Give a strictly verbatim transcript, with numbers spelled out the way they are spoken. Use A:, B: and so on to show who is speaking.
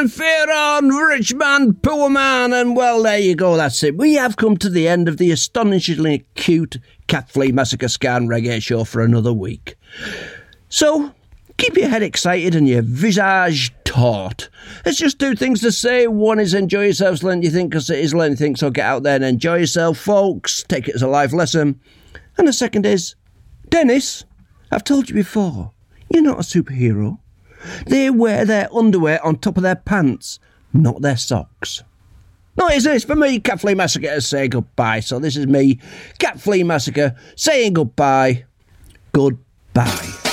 A: and fear on, rich man, poor man, and well, there you go, that's it. We have come to the end of the astonishingly cute Cat Flea Massacre Ska and Reggae show for another week. So, keep your head excited and your visage taut. It's just two things to say. One is enjoy yourselves, learn you think, because it is learning things, so get out there and enjoy yourself, folks. Take it as a life lesson. And the second is, Dennis, I've told you before, you're not a superhero. They wear their underwear on top of their pants, not their socks. No, it's this for me, Cat Flea Massacre, to say goodbye. So this is me, Cat Flea Massacre, saying goodbye. Goodbye.